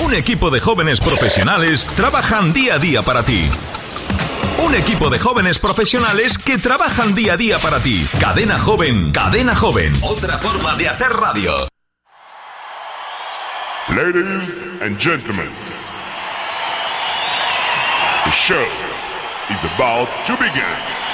Un equipo de jóvenes profesionales trabajan día a día para ti. Un equipo de jóvenes profesionales que trabajan día a día para ti. Cadena Joven, Cadena Joven. Otra forma de hacer radio. Ladies and gentlemen, the show is about to begin.